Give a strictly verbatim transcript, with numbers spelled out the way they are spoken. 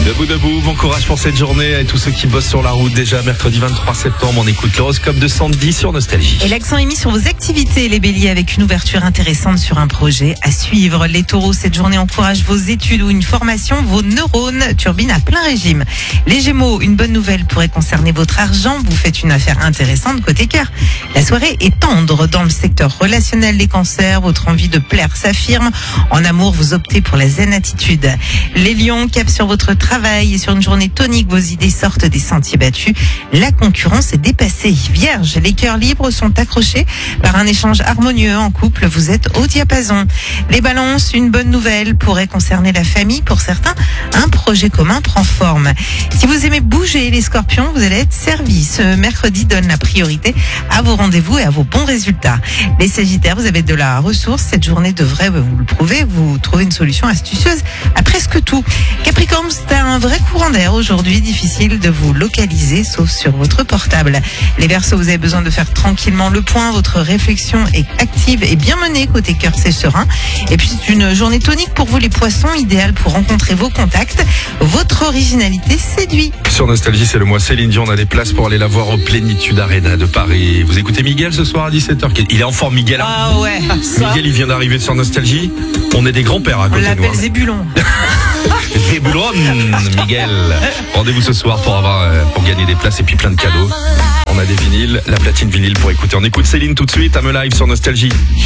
Debout, debout, bon courage pour cette journée et tous ceux qui bossent sur la route. Déjà mercredi vingt-trois septembre, on écoute l'horoscope de Sandy sur Nostalgie. Et l'accent est mis sur vos activités, les béliers, avec une ouverture intéressante sur un projet à suivre. Les taureaux, cette journée encourage vos études ou une formation, vos neurones turbinent à plein régime. Les gémeaux, une bonne nouvelle pourrait concerner votre argent, vous faites une affaire intéressante côté cœur. La soirée est tendre dans le secteur relationnel. Les cancers, votre envie de plaire s'affirme. En amour, vous optez pour la zen attitude. Les lions, cap sur votre travail et sur une journée tonique, vos idées sortent des sentiers battus. La concurrence est dépassée. Vierge, les cœurs libres sont accrochés par un échange harmonieux en couple, vous êtes au diapason. Les balances, une bonne nouvelle pourrait concerner la famille. Pour certains, un projet commun prend forme. Si vous aimez bouger, les scorpions, vous allez être servis. Ce mercredi donne la priorité à vos rendez-vous et à vos bons résultats. Les sagittaires, vous avez de la ressource. Cette journée devrait vous le prouver. Vous trouvez une solution astucieuse à presque tout. Capricorne, c'est un vrai courant d'air aujourd'hui. Difficile de vous localiser, sauf sur votre portable. Les Verseaux, vous avez besoin de faire tranquillement le point. Votre réflexion est active et bien menée côté cœur, c'est serein. Et puis c'est une journée tonique pour vous les poissons, idéale pour rencontrer vos contacts. Votre originalité séduit. Sur Nostalgie, c'est le mois Céline Dion. On a des places pour aller la voir au Plénitude Arena de Paris. Vous écoutez Miguel ce soir à dix-sept heures. Il est en forme, Miguel. Hein. Ah ouais. Miguel, il vient d'arriver sur Nostalgie. On est des grands-pères à On côté de nous. l'appelle Zébulon. Zébulon, Miguel. Rendez-vous ce soir pour avoir, euh, pour gagner des places et puis plein de cadeaux. On a des vinyles, la platine vinyle pour écouter. On écoute Céline tout de suite, I'm Alive sur Nostalgie.